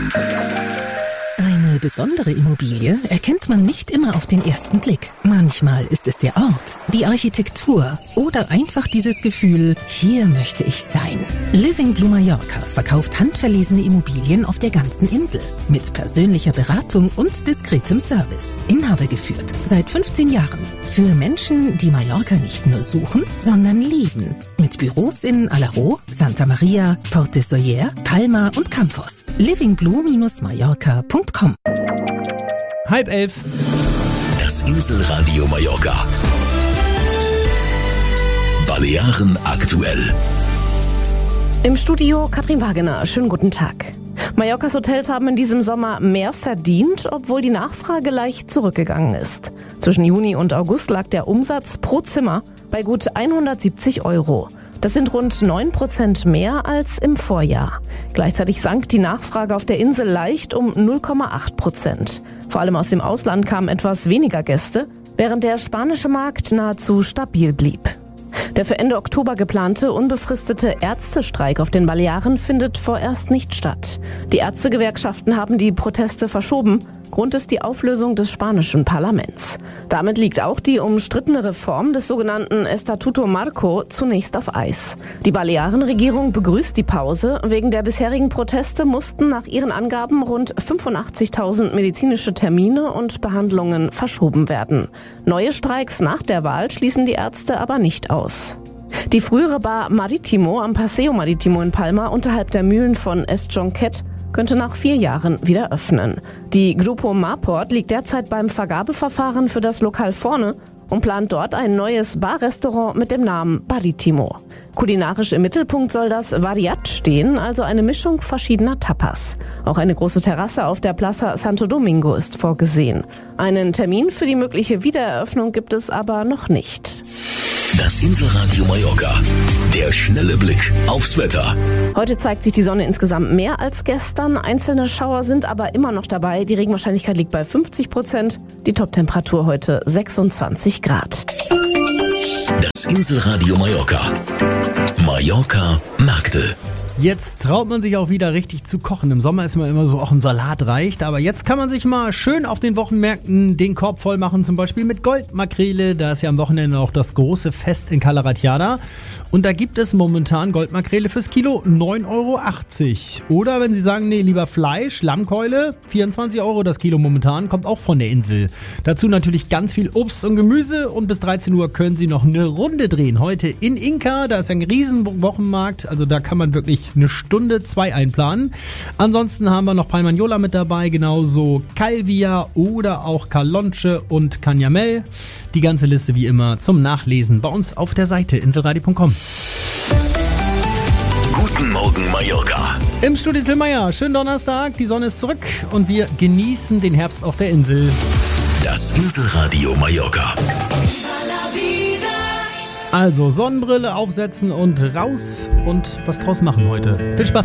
Eine besondere Immobilie erkennt man nicht immer auf den ersten Blick. Manchmal ist es der Ort, die Architektur oder einfach dieses Gefühl, hier möchte ich sein. Living Blue Mallorca verkauft handverlesene Immobilien auf der ganzen Insel. Mit persönlicher Beratung und diskretem Service. Inhaber geführt, seit 15 Jahren. Für Menschen, die Mallorca nicht nur suchen, sondern lieben. Mit Büros in Alaró, Santa Maria, Port de Sóller, Palma und Campos. livingblue-mallorca.com. 10:30. Das Inselradio Mallorca. Balearen aktuell. Im Studio Katrin Wagener. Schönen guten Tag. Mallorcas Hotels haben in diesem Sommer mehr verdient, obwohl die Nachfrage leicht zurückgegangen ist. Zwischen Juni und August lag der Umsatz pro Zimmer bei gut 170 €. Das sind rund 9% mehr als im Vorjahr. Gleichzeitig sank die Nachfrage auf der Insel leicht um 0,8%. Vor allem aus dem Ausland kamen etwas weniger Gäste, während der spanische Markt nahezu stabil blieb. Der für Ende Oktober geplante unbefristete Ärztestreik auf den Balearen findet vorerst nicht statt. Die Ärztegewerkschaften haben die Proteste verschoben. Grund ist die Auflösung des spanischen Parlaments. Damit liegt auch die umstrittene Reform des sogenannten Estatuto Marco zunächst auf Eis. Die Balearenregierung begrüßt die Pause. Wegen der bisherigen Proteste mussten nach ihren Angaben rund 85.000 medizinische Termine und Behandlungen verschoben werden. Neue Streiks nach der Wahl schließen die Ärzte aber nicht aus. Die frühere Bar Maritimo am Paseo Maritimo in Palma unterhalb der Mühlen von Es Jonquet könnte nach 4 Jahren wieder öffnen. Die Grupo Marport liegt derzeit beim Vergabeverfahren für das Lokal vorne und plant dort ein neues Barrestaurant mit dem Namen Baritimo. Kulinarisch im Mittelpunkt soll das Variat stehen, also eine Mischung verschiedener Tapas. Auch eine große Terrasse auf der Plaza Santo Domingo ist vorgesehen. Einen Termin für die mögliche Wiedereröffnung gibt es aber noch nicht. Das Inselradio Mallorca. Der schnelle Blick aufs Wetter. Heute zeigt sich die Sonne insgesamt mehr als gestern. Einzelne Schauer sind aber immer noch dabei. Die Regenwahrscheinlichkeit liegt bei 50%. Die Toptemperatur heute 26 Grad. Das Inselradio Mallorca. Mallorca Märkte. Jetzt traut man sich auch wieder richtig zu kochen. Im Sommer ist immer so, auch ein Salat reicht. Aber jetzt kann man sich mal schön auf den Wochenmärkten den Korb voll machen. Zum Beispiel mit Goldmakrele. Da ist ja am Wochenende auch das große Fest in Cala Ratjada. Und da gibt es momentan Goldmakrele fürs Kilo 9,80 €. Oder wenn Sie sagen, nee, lieber Fleisch, Lammkeule, 24 € das Kilo momentan, kommt auch von der Insel. Dazu natürlich ganz viel Obst und Gemüse. Und bis 13 Uhr können Sie noch eine Runde drehen. Heute in Inka, da ist ein riesen Wochenmarkt. Also da kann man wirklich eine Stunde, 2 einplanen. Ansonsten haben wir noch Palmagnola mit dabei, genauso Calvia oder auch Calonche und Canyamel. Die ganze Liste wie immer zum Nachlesen bei uns auf der Seite inselradio.com. Guten Morgen Mallorca. Im Studio Till Meyer, schönen Donnerstag, die Sonne ist zurück und wir genießen den Herbst auf der Insel. Das Inselradio Mallorca. Also Sonnenbrille aufsetzen und raus und was draus machen heute. Viel Spaß.